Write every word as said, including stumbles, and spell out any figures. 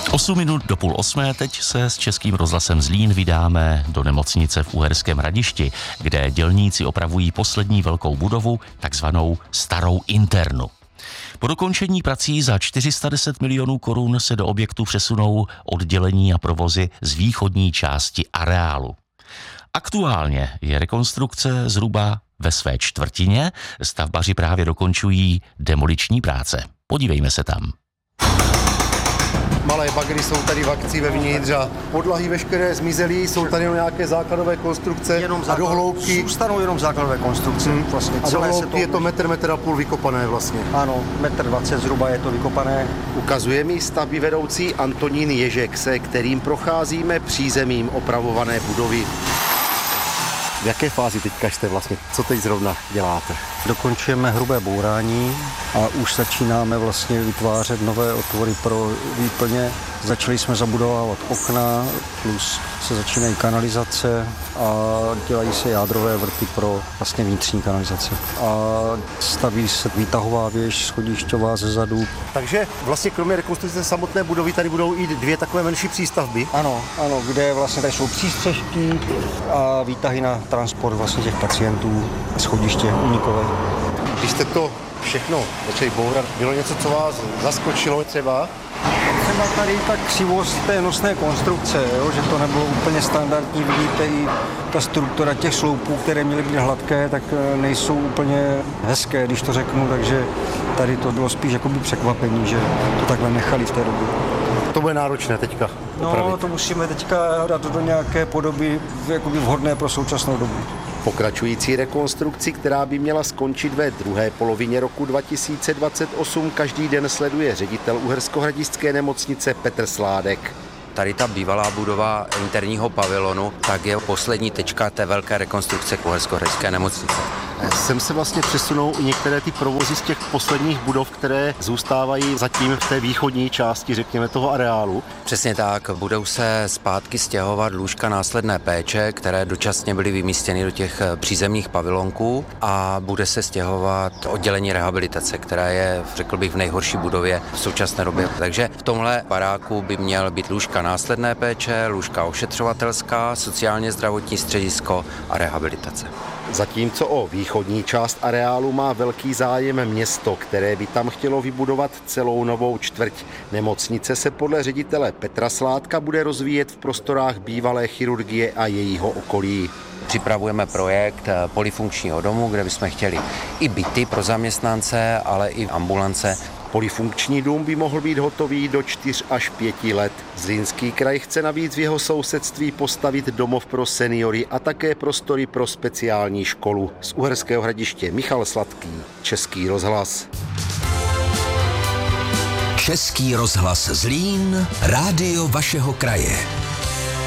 osm minut do půl osmé, teď se s Českým rozhlasem Zlín vydáme do nemocnice v Uherském Hradišti, kde dělníci opravují poslední velkou budovu, takzvanou starou internu. Po dokončení prací za čtyři sta deset milionů korun se do objektu přesunou oddělení a provozy z východní části areálu. Aktuálně je rekonstrukce zhruba ve své čtvrtině, stavbaři právě dokončují demoliční práce. Podívejme se tam. Malé bagry jsou tady v akci vevnitř a podlahy veškeré zmizelí, jsou tady jenom nějaké základové konstrukce jenom základ, a do hloubky. Zůstanou jenom základové konstrukce. Hmm. Vlastně a do hloubky to... je to metr, metr a půl vykopané vlastně. Ano, metr dvacet zhruba je to vykopané. Ukazuje mi stavby vedoucí Antonín Ježek, se kterým procházíme přízemím opravované budovy. V jaké fázi teďka jste vlastně? Co teď zrovna děláte? Dokončujeme hrubé bourání a už začínáme vlastně vytvářet nové otvory pro výplně. Začali jsme zabudovávat okna, plus se začínají kanalizace a dělají se jádrové vrty pro vlastně vnitřní kanalizace. A staví se výtahová věž schodišťová ze zadu. Takže vlastně kromě rekonstrukce samotné budovy tady budou i dvě takové menší přístavby? Ano, ano, kde vlastně tady jsou přístřešky a výtahy na transport vlastně těch pacientů, schodiště unikové. Když jste to všechno začali bourat, bylo něco, co vás zaskočilo třeba? Třeba tady ta křivost té nosné konstrukce, jo, že to nebylo úplně standardní, vidíte i ta struktura těch sloupů, které měly být hladké, tak nejsou úplně hezké, když to řeknu, takže tady to bylo spíš jakoby překvapení, že to takhle nechali v té době. To bude náročné teďka opravit. No, to musíme teďka dát do nějaké podoby jakoby vhodné pro současnou dobu. Pokračující rekonstrukci, která by měla skončit ve druhé polovině roku dva tisíce dvacet osm, každý den sleduje ředitel Uherskohradišťské nemocnice Petr Sládek. Tady ta bývalá budova interního pavilonu, tak je poslední tečka té velké rekonstrukce Uherskohradišťské nemocnice. Sem se vlastně přesunou i některé ty provozy z těch posledních budov, které zůstávají zatím v té východní části, řekněme, toho areálu. Přesně tak, budou se zpátky stěhovat lůžka následné péče, které dočasně byly vymístěny do těch přízemních pavilonků a bude se stěhovat oddělení rehabilitace, které je, řekl bych, v nejhorší budově v současné době. Takže v tomhle baráku by měl být lůžka následné péče, lůžka ošetřovatelská, sociálně zdravotní středisko a rehabilitace. Zatímco o východní část areálu má velký zájem město, které by tam chtělo vybudovat celou novou čtvrť. Nemocnice se podle ředitele Petra Sládka bude rozvíjet v prostorách bývalé chirurgie a jejího okolí. Připravujeme projekt polifunkčního domu, kde bychom chtěli i byty pro zaměstnance, ale i ambulance. Polifunkční dům by mohl být hotový do čtyř až pěti let. Zlínský kraj chce navíc v jeho sousedství postavit domov pro seniory a také prostory pro speciální školu. Z Uherského Hradiště Michal Sladký, Český rozhlas. Český rozhlas Zlín, rádio vašeho kraje.